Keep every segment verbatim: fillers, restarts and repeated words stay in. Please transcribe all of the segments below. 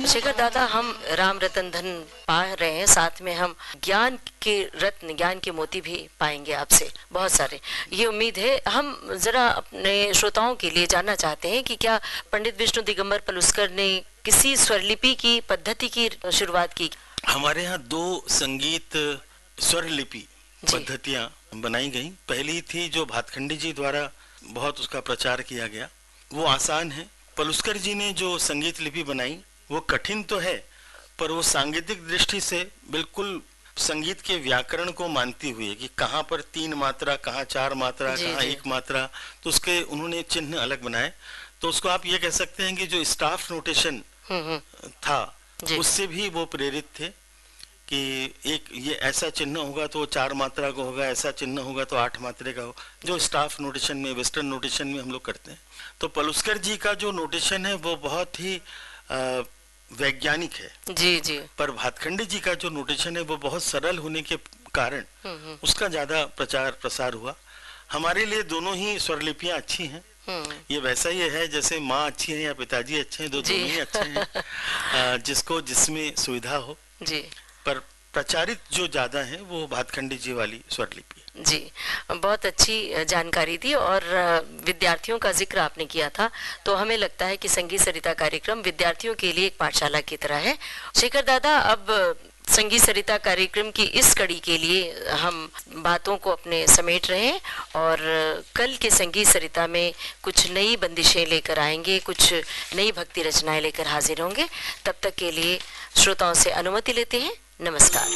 शेखर दादा, हम राम रतन धन पा रहे हैं, साथ में हम ज्ञान के रत्न, ज्ञान के मोती भी पाएंगे आपसे बहुत सारे, ये उम्मीद है। हम जरा अपने श्रोताओं के लिए जानना चाहते हैं कि क्या पंडित विष्णु दिगंबर पलुस्कर ने किसी स्वरलिपि की पद्धति की शुरुआत की? हमारे यहाँ दो संगीत स्वरलिपि पद्धतियां बनाई गई। पहली थी जो भातखंडी जी द्वारा बहुत उसका प्रचार किया गया, वो आसान है। पलुस्कर जी ने जो संगीत लिपि बनाई वो कठिन तो है, पर वो सांगीतिक दृष्टि से बिल्कुल संगीत के व्याकरण को मानती हुई है कि कहाँ पर तीन मात्रा, कहाँ चार मात्रा, कहाँ एक मात्रा, तो उसके उन्होंने चिन्ह अलग बनाए। तो उसको आप ये कह सकते हैं कि जो स्टाफ नोटेशन था उससे भी वो प्रेरित थे कि एक ये ऐसा चिन्ह होगा तो चार मात्रा का होगा, ऐसा चिन्ह होगा तो आठ मात्रा का हो, जो स्टाफ नोटेशन में, वेस्टर्न नोटेशन में हम लोग करते हैं। तो पलुस्कर जी का जो नोटेशन है वो बहुत ही वैज्ञानिक है जी जी, पर भातखंडी जी का जो नोटेशन है वो बहुत सरल होने के कारण उसका ज्यादा प्रचार प्रसार हुआ। हमारे लिए दोनों ही स्वरलिपियां अच्छी हैं। ये वैसा ही है जैसे माँ अच्छी है या पिताजी अच्छे हैं, दो दोनों ही अच्छे हैं, जिसको जिसमें सुविधा हो जी। पर प्रचारित जो ज्यादा है वो भातखंडी जी वाली स्वरलिपि है। जी, बहुत अच्छी जानकारी दी। और विद्यार्थियों का जिक्र आपने किया था, तो हमें लगता है कि संगीत सरिता कार्यक्रम विद्यार्थियों के लिए एक पाठशाला की तरह है। शेखर दादा, अब संगीत सरिता कार्यक्रम की इस कड़ी के लिए हम बातों को अपने समेट रहे हैं और कल के संगीत सरिता में कुछ नई बंदिशें लेकर आएंगे, कुछ नई भक्ति रचनाएं लेकर हाजिर होंगे। तब तक के लिए श्रोताओं से अनुमति लेते हैं। नमस्कार।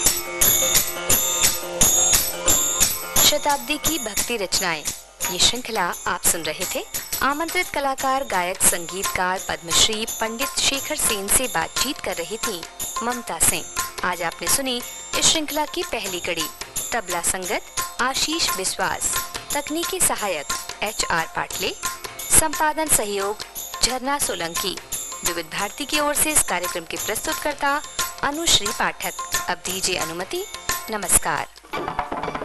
शताब्दी की भक्ति रचनाएं, ये श्रृंखला आप सुन रहे थे। आमंत्रित कलाकार, गायक, संगीतकार पद्मश्री पंडित शेखर सेन से बातचीत कर रही थी ममता सिंह। आज आपने सुनी इस श्रृंखला की पहली कड़ी। तबला संगत आशीष विश्वास, तकनीकी सहायक एच आर पाटले, संपादन सहयोग झरना सोलंकी। विविध भारती की ओर से इस कार्यक्रम के प्रस्तुतकर्ता अनुश्री पाठक। अब दीजिए अनुमति। नमस्कार।